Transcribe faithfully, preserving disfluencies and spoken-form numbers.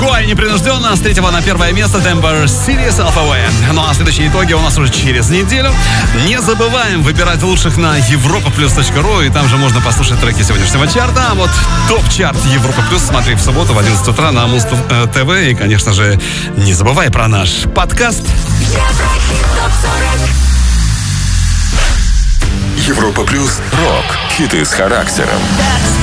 легко и непринужденно. С третьего на первое место Temper City Self-Away. Ну а следующие итоги у нас уже через неделю. Не забываем выбирать лучших на европа плюс точка ру. И там же можно послушать треки сегодняшнего чарта. А вот топ-чарт Европа Плюс смотри в субботу в одиннадцать утра на Муз ТВ. И, конечно же, не забывай про наш подкаст. Европа Плюс Рок. Хиты с характером.